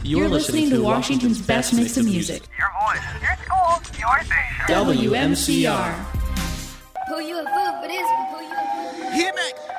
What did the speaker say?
You're listening to Washington's best mix of music. Your voice, your school, your station. WMCR. Pull you a food for this one, pull you a food. Hit me.